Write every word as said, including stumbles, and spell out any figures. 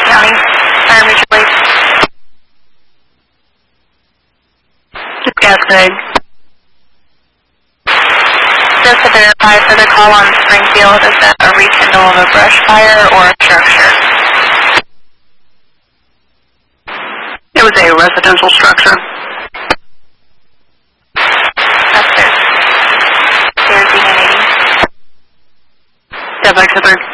County. Fire Major Lake. Gas Craig. Just to verify for the call on Springfield, is that a rekindle of a brush fire or a structure? It was a residential structure. Upstairs. Stairs, Union eighty. Yeah, back to third.